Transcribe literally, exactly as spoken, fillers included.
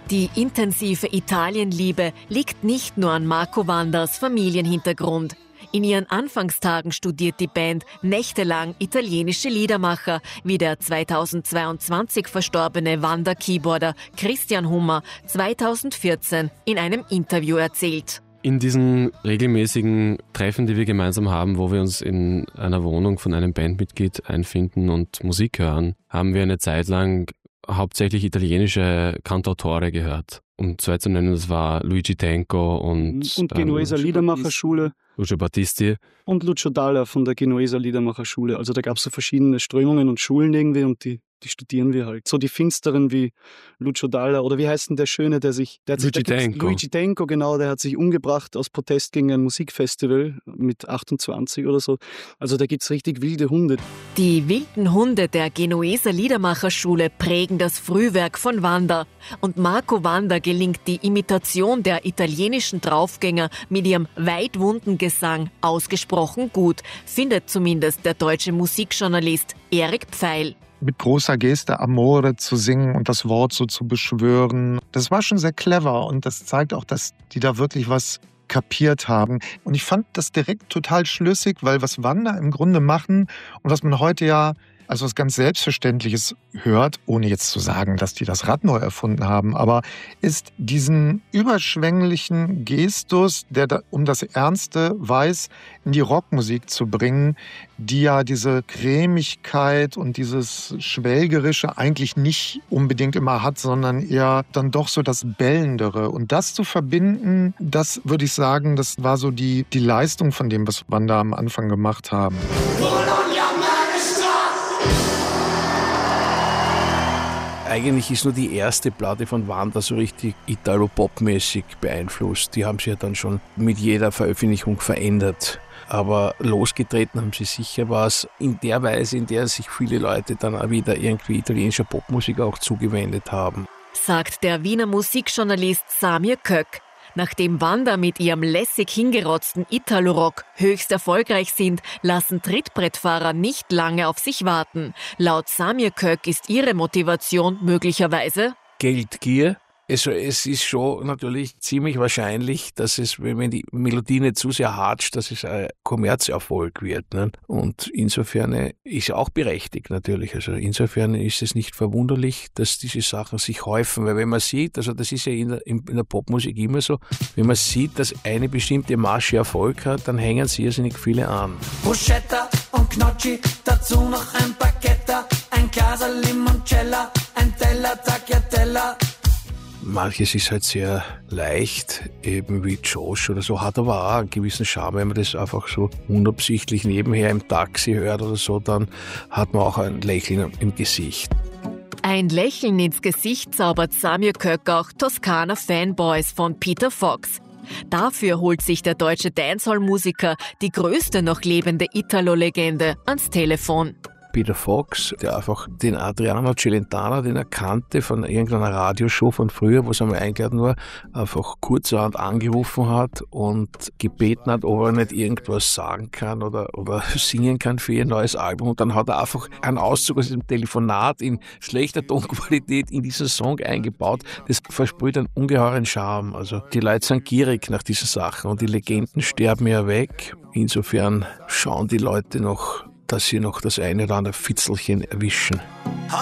Die intensive Italienliebe liegt nicht nur an Marco Wanders Familienhintergrund. In ihren Anfangstagen studiert die Band nächtelang italienische Liedermacher, wie der zweitausendzweiundzwanzig verstorbene Wanda-Keyboarder Christian Hummer zweitausendvierzehn in einem Interview erzählt. In diesen regelmäßigen Treffen, die wir gemeinsam haben, wo wir uns in einer Wohnung von einem Bandmitglied einfinden und Musik hören, haben wir eine Zeit lang hauptsächlich italienische Cantautore gehört. Um zwei zu nennen, das war Luigi Tenco und... Und Genueser ähm, Liedermacherschule. Lucio Battisti. Und Lucio Dalla von der Genueser Liedermacherschule. Also da gab es so verschiedene Strömungen und Schulen irgendwie und die, die studieren wir halt. So die finsteren wie Lucio Dalla oder wie heißt denn der Schöne, der sich... Der hat Luigi sich, Tenco. Luigi Tenco, genau, der hat sich umgebracht aus Protest gegen ein Musikfestival mit achtundzwanzig oder so. Also da gibt's richtig wilde Hunde. Die wilden Hunde der Genueser Liedermacherschule prägen das Frühwerk von Wanda. Und Marco Wanda gelingt die Imitation der italienischen Draufgänger mit ihrem weitwunden Gesang ausgesprochen gut, findet zumindest der deutsche Musikjournalist Erik Pfeil. Mit großer Geste Amore zu singen und das Wort so zu beschwören, das war schon sehr clever und das zeigt auch, dass die da wirklich was kapiert haben. Und ich fand das direkt total schlüssig, weil was Wanda im Grunde machen und was man heute ja als was ganz Selbstverständliches hört, ohne jetzt zu sagen, dass die das Rad neu erfunden haben, aber ist diesen überschwänglichen Gestus, der da um das Ernste weiß, in die Rockmusik zu bringen, die ja diese Cremigkeit und dieses Schwelgerische eigentlich nicht unbedingt immer hat, sondern eher dann doch so das Bellendere. Und das zu verbinden, das würde ich sagen, das war so die, die Leistung von dem, was Wanda am Anfang gemacht haben. Eigentlich ist nur die erste Platte von Wanda so richtig Italo-Pop-mäßig beeinflusst. Die haben sich ja dann schon mit jeder Veröffentlichung verändert. Aber losgetreten haben sie sicher was in der Weise, in der sich viele Leute dann auch wieder irgendwie italienischer Popmusik auch zugewendet haben. Sagt der Wiener Musikjournalist Samir Kök. Nachdem Wanda mit ihrem lässig hingerotzten Italo-Rock höchst erfolgreich sind, lassen Trittbrettfahrer nicht lange auf sich warten. Laut Samir Kök ist ihre Motivation möglicherweise Geldgier. Also es ist schon natürlich ziemlich wahrscheinlich, dass es, wenn die Melodie nicht zu sehr hatscht, dass es ein Kommerzerfolg wird. Ne? Und insofern ist auch berechtigt natürlich. Also insofern ist es nicht verwunderlich, dass diese Sachen sich häufen. Weil wenn man sieht, also das ist ja in der, in der Popmusik immer so, wenn man sieht, dass eine bestimmte Masche Erfolg hat, dann hängen sie irrsinnig viele an. Bruschetta und Gnocchi, dazu noch ein Baguette, ein Glas Limoncello, ein Teller Tagliatella. Manches ist halt sehr leicht, eben wie Josh oder so, hat aber auch einen gewissen Charme, wenn man das einfach so unabsichtlich nebenher im Taxi hört oder so, dann hat man auch ein Lächeln im Gesicht. Ein Lächeln ins Gesicht zaubert Samir Kök auch Toskana Fanboys von Peter Fox. Dafür holt sich der deutsche Dancehall-Musiker die größte noch lebende Italo-Legende ans Telefon. Peter Fox, der einfach den Adriano Celentano, den er kannte von irgendeiner Radioshow von früher, wo es einmal eingeladen war, einfach kurzerhand angerufen hat und gebeten hat, ob er nicht irgendwas sagen kann oder, oder singen kann für ihr neues Album. Und dann hat er einfach einen Auszug aus diesem Telefonat in schlechter Tonqualität in diesen Song eingebaut. Das versprüht einen ungeheuren Charme. Also die Leute sind gierig nach diesen Sachen und die Legenden sterben ja weg. Insofern schauen die Leute noch, dass sie noch das eine oder andere Fitzelchen erwischen.